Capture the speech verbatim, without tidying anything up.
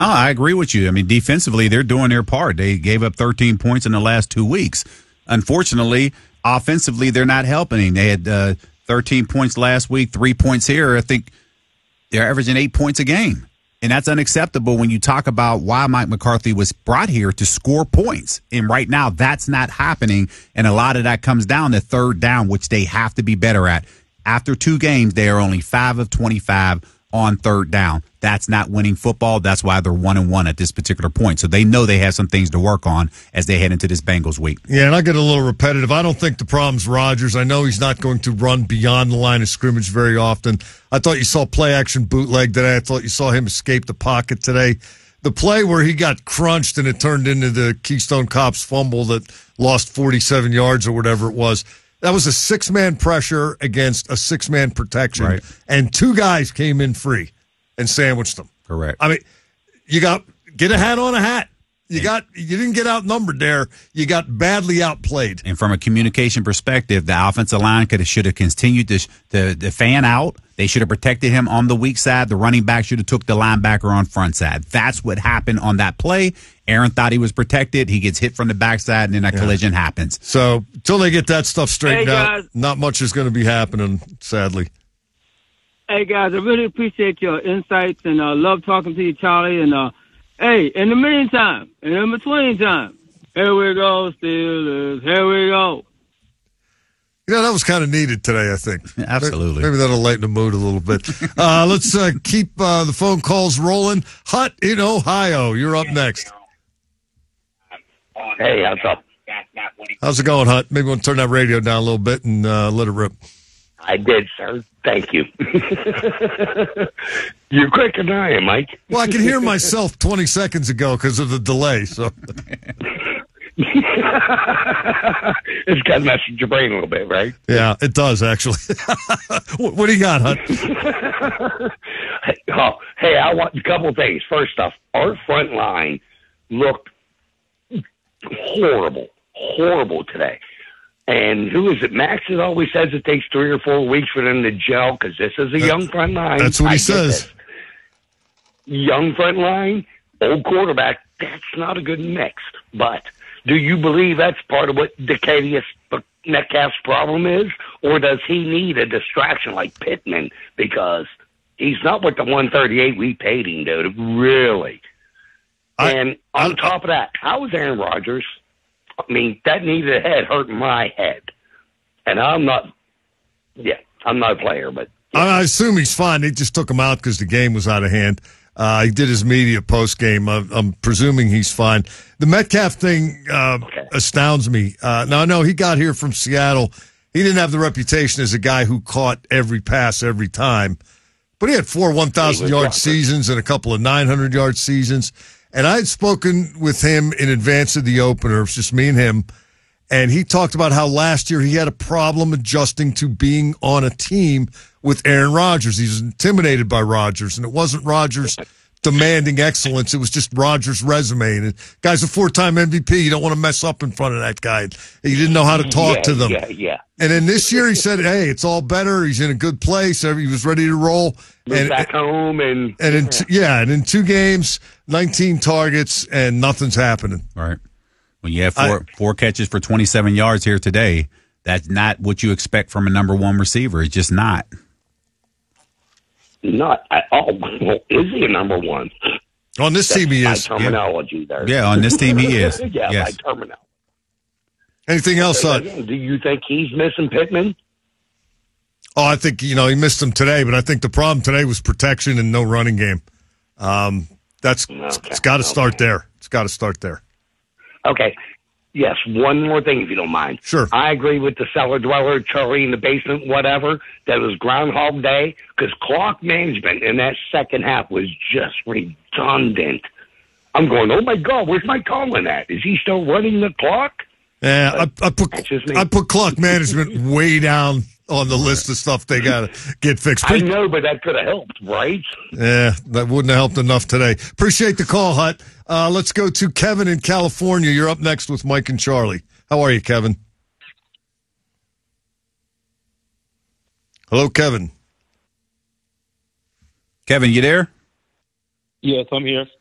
Oh, I agree with you. I mean, defensively, they're doing their part. They gave up thirteen points in the last two weeks. Unfortunately, offensively, they're not helping. They had uh, thirteen points last week, three points here. I think they're averaging eight points a game. And that's unacceptable when you talk about why Mike McCarthy was brought here to score points. And right now, that's not happening. And a lot of that comes down to third down, which they have to be better at. After two games, they are only five of twenty-five on third down. That's not winning football. That's why they're one and one at this particular point. So they know they have some things to work on as they head into this Bengals week. Yeah, and I get a little repetitive. I don't think the problem's Rodgers. I know he's not going to run beyond the line of scrimmage very often. I thought you saw play action bootleg today. I thought you saw him escape the pocket today. The play where he got crunched and it turned into the Keystone Cops fumble that lost forty-seven yards or whatever it was. That was a six-man pressure against a six-man protection, right. And two guys came in free and sandwiched them. Correct. I mean, you got get a hat on a hat. You got you didn't get outnumbered there. You got badly outplayed. And from a communication perspective, the offensive line could have should have continued to to, to fan out. They should have protected him on the weak side. The running back should have took the linebacker on front side. That's what happened on that play. Aaron thought he was protected. He gets hit from the backside, and then that yeah. collision happens. So until they get that stuff straightened hey, out, not much is going to be happening, sadly. Hey, guys, I really appreciate your insights, and uh, love talking to you, Charlie. And, uh, hey, in the meantime, and in between time, here we go, Steelers, here we go. Yeah, that was kind of needed today, I think. Absolutely. Maybe that'll lighten the mood a little bit. uh, let's uh, keep uh, the phone calls rolling. Hut in Ohio, you're up next. Hey, how's up? How's it going, Hut? Maybe we'll turn that radio down a little bit and uh, let it rip. I did, sir. Thank you. You're quicker than I am, Mike. Well, I can hear myself twenty seconds ago because of the delay. So it's got to mess with your brain a little bit, right? Yeah, it does, actually. what, what do you got, Hut? oh, hey, I want a couple of things. First off, our front line looked horrible, horrible today. And who is it? Max has always says it takes three or four weeks for them to gel because this is a that, young front line. That's what he I says. Young front line, old quarterback, that's not a good mix. But do you believe that's part of what Decadius Metcalf's problem is? Or does he need a distraction like Pittman? Because he's not what the one thirty-eight we paid him, dude. Really. I, and on I, top of that, how is Aaron Rodgers? I mean, that knee to the head hurt my head. And I'm not, yeah, I'm not a player, but. Yeah. I assume he's fine. They just took him out because the game was out of hand. Uh, he did his media post game. I'm, I'm presuming he's fine. The Metcalf thing uh, okay. astounds me. Uh, now, I know he got here from Seattle. He didn't have the reputation as a guy who caught every pass every time. But he had four one thousand yard seasons and a couple of nine hundred yard seasons. And I had spoken with him in advance of the opener. It was just me and him. And he talked about how last year he had a problem adjusting to being on a team with Aaron Rodgers. He was intimidated by Rodgers. And it wasn't Rodgers demanding excellence. It was just Rodgers' resume. And the guy's a four-time M V P. You don't want to mess up in front of that guy. He didn't know how to talk yeah, to them. Yeah, yeah. And then this year he said, hey, it's all better. He's in a good place. He was ready to roll. Moved and back home. And, and in t- yeah, and in two games, nineteen targets, and nothing's happening. All right. When you have four, I, four catches for twenty-seven yards here today, that's not what you expect from a number one receiver. It's just not. Not at all. Well, is he a number one? On this That's team, he is. Terminology yeah. there. Yeah, on this team, he is. yeah, yes. by terminology. Anything else? Uh, Do you think he's missing Pittman? Oh, I think, you know, he missed him today, but I think the problem today was protection and no running game. Um, that's okay. It's got to start okay. there. It's got to start there. Okay. Yes, one more thing, if you don't mind. Sure. I agree with the cellar dweller, Charlie in the basement, whatever, that it was Groundhog Day, because clock management in that second half was just redundant. I'm going, oh, my God, where's Mike Tomlin at? Is he still running the clock? Yeah, I, I put I put clock management way down on the list of stuff they got to get fixed. I know, but that could have helped, right? Yeah, that wouldn't have helped enough today. Appreciate the call, Hut. Uh, let's go to Kevin in California. You're up next with Mike and Charlie. How are you, Kevin? Hello, Kevin. Kevin, you there? Yes, I'm here.